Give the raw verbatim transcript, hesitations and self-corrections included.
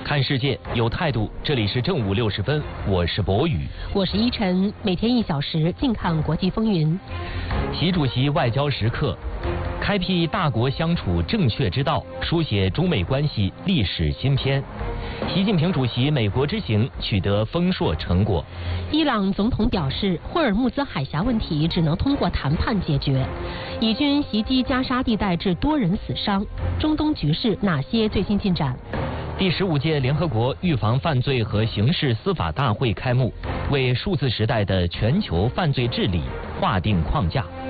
看世界有态度，这里是正午六十分，我是博宇， 我是依晨，每天一小时，静看国际风云。 习主席外交时刻，开辟大国相处正确之道，书写中美关系历史新篇。习近平主席美国之行取得丰硕成果。 伊朗总统表示，霍尔木兹海峡问题只能通过谈判解决。以军袭击加沙地带致多人死伤，中东局势哪些最新进展？ 第十五届联合国预防犯罪和刑事司法大会开幕，为数字时代的全球犯罪治理划定框架。